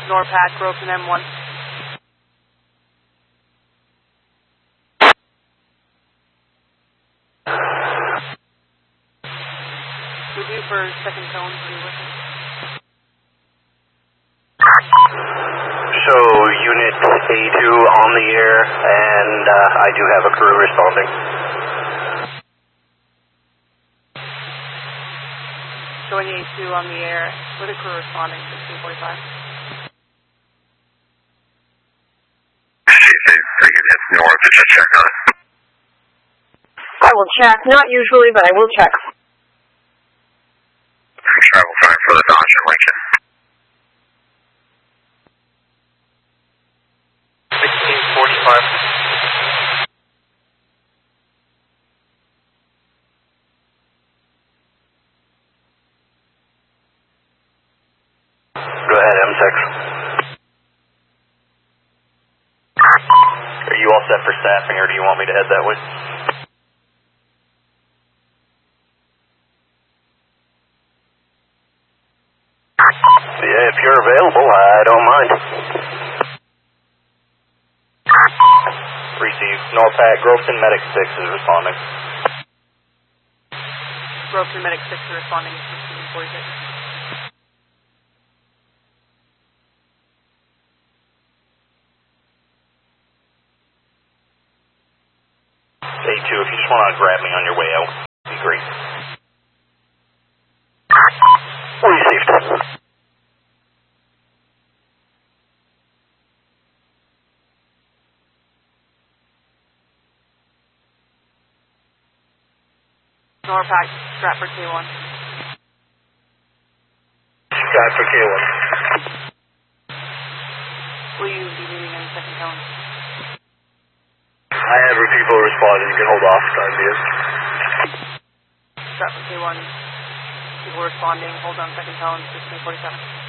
NORPAC, Groveton M1. Review for second tone, are you with me? So, Unit A2 on the air, and I do have a crew responding. Showing A2 on the air with a crew responding, 1645. Unit north, just check on it. I will check, not usually, but I will check. Travel time for the Dodge and Lincoln. 1645. Go ahead, M6. Are you all set for staffing, or do you want me to head that way? Yeah, if you're available, I don't mind. Receive. NORPAC, Groveton Medic 6 is responding. Groveton Medic 6 is responding, 1646. A2, if you just want to grab me on your way out, it'd be great. Received. NORPAC, Stratford K1. Stratford K1. Will you be leaving any second tone? I have people responding. You can hold off, time being. Stratford K1, people responding, hold on second tone, 1647.